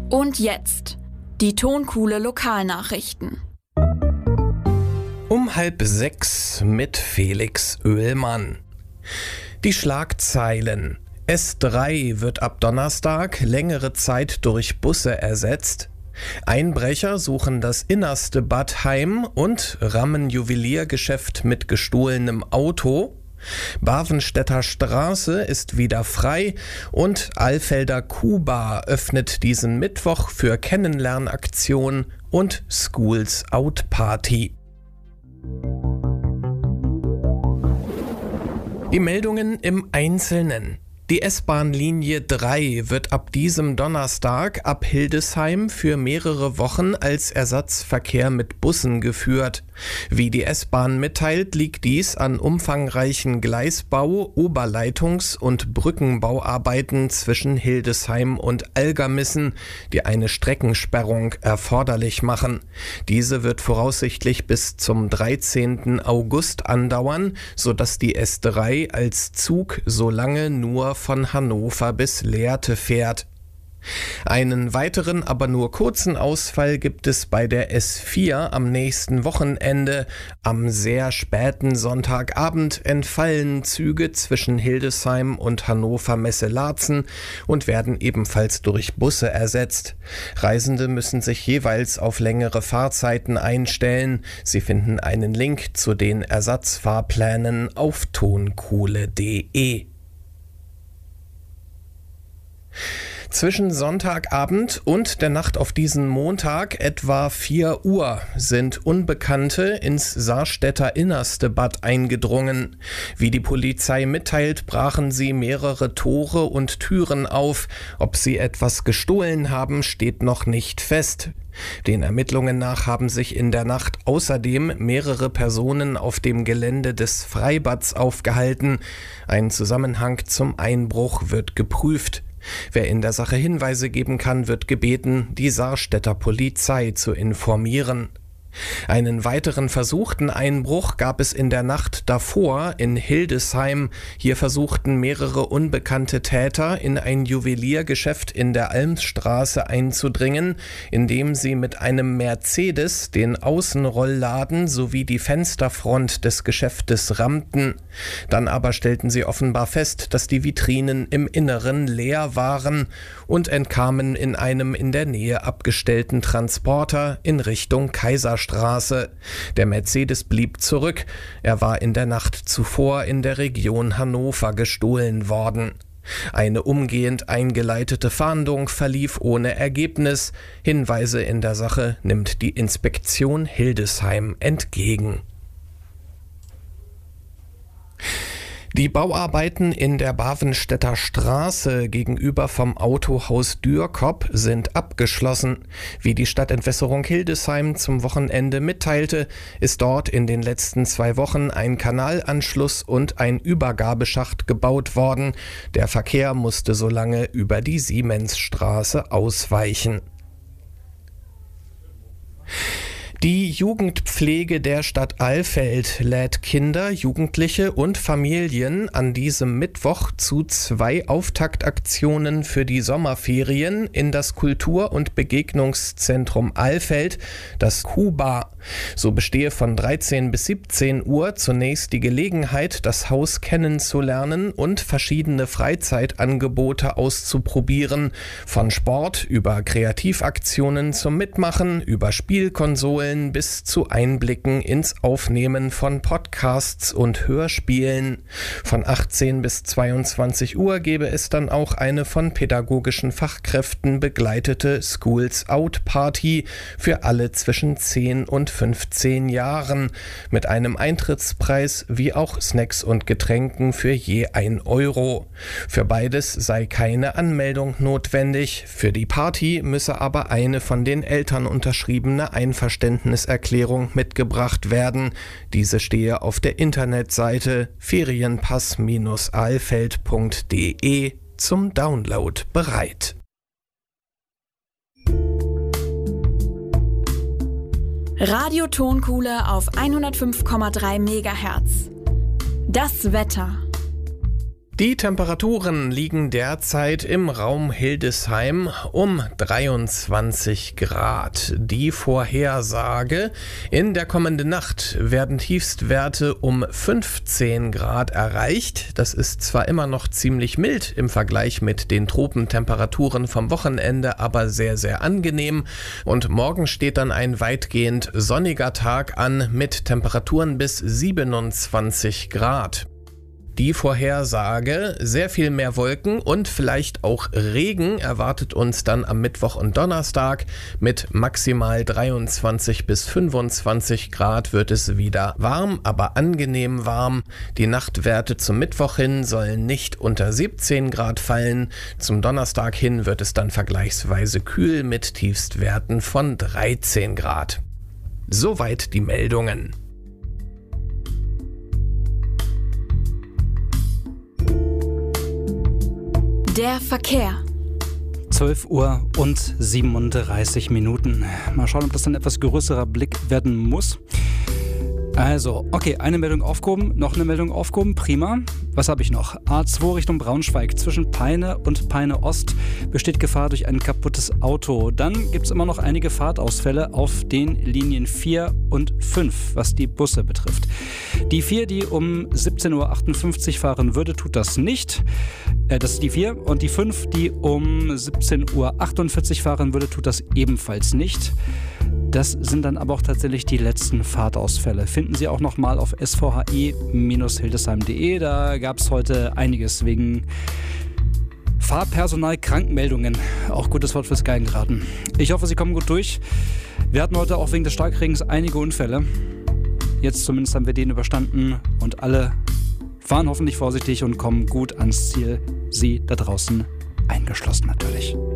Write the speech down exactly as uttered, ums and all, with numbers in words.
Und jetzt die Tonkuhle Lokalnachrichten. Um halb sechs mit Felix Oehlmann. Die Schlagzeilen. S drei wird ab Donnerstag längere Zeit durch Busse ersetzt. Einbrecher suchen das innerste Bad heim und rammen Juweliergeschäft mit gestohlenem Auto. Barvenstädter Straße ist wieder frei und Alfelder Kuhbar öffnet diesen Mittwoch für Kennenlernaktion und Schools Out Party. Die Meldungen im Einzelnen. Die S-Bahn-Linie drei wird ab diesem Donnerstag ab Hildesheim für mehrere Wochen als Ersatzverkehr mit Bussen geführt. Wie die S-Bahn mitteilt, liegt dies an umfangreichen Gleisbau-, Oberleitungs- und Brückenbauarbeiten zwischen Hildesheim und Algermissen, die eine Streckensperrung erforderlich machen. Diese wird voraussichtlich bis zum dreizehnten August andauern, sodass die S drei als Zug so lange nur von Hannover bis Lehrte fährt. Einen weiteren, aber nur kurzen Ausfall gibt es bei der S vier am nächsten Wochenende. Am sehr späten Sonntagabend entfallen Züge zwischen Hildesheim und Hannover Messe-Laatzen und werden ebenfalls durch Busse ersetzt. Reisende müssen sich jeweils auf längere Fahrzeiten einstellen. Sie finden einen Link zu den Ersatzfahrplänen auf tonkuhle punkt de. Zwischen Sonntagabend und der Nacht auf diesen Montag etwa vier Uhr sind Unbekannte ins Sarstädter innerste Bad eingedrungen. Wie die Polizei mitteilt, brachen sie mehrere Tore und Türen auf. Ob sie etwas gestohlen haben, steht noch nicht fest. Den Ermittlungen nach haben sich in der Nacht außerdem mehrere Personen auf dem Gelände des Freibads aufgehalten. Ein Zusammenhang zum Einbruch wird geprüft. Wer in der Sache Hinweise geben kann, wird gebeten, die Sarstädter Polizei zu informieren. Einen weiteren versuchten Einbruch gab es in der Nacht davor in Hildesheim. Hier versuchten mehrere unbekannte Täter in ein Juweliergeschäft in der Almstraße einzudringen, indem sie mit einem Mercedes den Außenrollladen sowie die Fensterfront des Geschäftes rammten. Dann aber stellten sie offenbar fest, dass die Vitrinen im Inneren leer waren und entkamen in einem in der Nähe abgestellten Transporter in Richtung Kaiserstraße. Straße. Der Mercedes blieb zurück. Er war in der Nacht zuvor in der Region Hannover gestohlen worden. Eine umgehend eingeleitete Fahndung verlief ohne Ergebnis. Hinweise in der Sache nimmt die Inspektion Hildesheim entgegen. Die Bauarbeiten in der Barvenstädter Straße gegenüber vom Autohaus Dürkop sind abgeschlossen. Wie die Stadtentwässerung Hildesheim zum Wochenende mitteilte, ist dort in den letzten zwei Wochen ein Kanalanschluss und ein Übergabeschacht gebaut worden. Der Verkehr musste so lange über die Siemensstraße ausweichen. Die Jugendpflege der Stadt Alfeld lädt Kinder, Jugendliche und Familien an diesem Mittwoch zu zwei Auftaktaktionen für die Sommerferien in das Kultur- und Begegnungszentrum Alfeld, das Kuhbar. So bestehe von dreizehn bis siebzehn Uhr zunächst die Gelegenheit, das Haus kennenzulernen und verschiedene Freizeitangebote auszuprobieren. Von Sport über Kreativaktionen zum Mitmachen, über Spielkonsolen bis zu Einblicken ins Aufnehmen von Podcasts und Hörspielen. Von achtzehn bis zweiundzwanzig Uhr gebe es dann auch eine von pädagogischen Fachkräften begleitete Schools Out Party für alle zwischen zehn und fünfzehn Jahren mit einem Eintrittspreis wie auch Snacks und Getränken für je ein Euro. Für beides sei keine Anmeldung notwendig. Für die Party müsse aber eine von den Eltern unterschriebene Einverständniserklärung mitgebracht werden. Diese stehe auf der Internetseite ferienpass Bindestrich alfeld punkt de zum Download bereit. Radio Tonkuhle auf hundertfünf Komma drei Megahertz. Das Wetter. Die Temperaturen liegen derzeit im Raum Hildesheim um dreiundzwanzig Grad. Die Vorhersage: In der kommenden Nacht werden Tiefstwerte um fünfzehn Grad erreicht. Das ist zwar immer noch ziemlich mild im Vergleich mit den Tropentemperaturen vom Wochenende, aber sehr, sehr angenehm. Und morgen steht dann ein weitgehend sonniger Tag an mit Temperaturen bis siebenundzwanzig Grad. Die Vorhersage: sehr viel mehr Wolken und vielleicht auch Regen erwartet uns dann am Mittwoch und Donnerstag. Mit maximal dreiundzwanzig bis fünfundzwanzig Grad wird es wieder warm, aber angenehm warm. Die Nachtwerte zum Mittwoch hin sollen nicht unter siebzehn Grad fallen. Zum Donnerstag hin wird es dann vergleichsweise kühl mit Tiefstwerten von dreizehn Grad. Soweit die Meldungen. Der Verkehr. zwölf Uhr und siebenunddreißig Minuten. Mal schauen, ob das ein etwas größerer Blick werden muss. Also, okay, eine Meldung aufgehoben, noch eine Meldung aufgehoben, prima. Was habe ich noch? A zwei Richtung Braunschweig, zwischen Peine und Peine Ost besteht Gefahr durch ein kaputtes Auto. Dann gibt es immer noch einige Fahrtausfälle auf den Linien vier und fünf, was die Busse betrifft. Die vier, die um siebzehn Uhr achtundfünfzig fahren würde, tut das nicht. Äh, das ist die vier. Und die fünf, die um siebzehn Uhr achtundvierzig fahren würde, tut das ebenfalls nicht. Das sind dann aber auch tatsächlich die letzten Fahrtausfälle. Finden Sie auch nochmal auf s v h i Bindestrich hildesheim punkt de. Da gab es heute einiges wegen Fahrpersonal-Krankmeldungen. Auch gutes Wort fürs Geigenraten. Ich hoffe, Sie kommen gut durch. Wir hatten heute auch wegen des Starkregens einige Unfälle. Jetzt zumindest haben wir den überstanden und alle fahren hoffentlich vorsichtig und kommen gut ans Ziel. Sie da draußen eingeschlossen natürlich.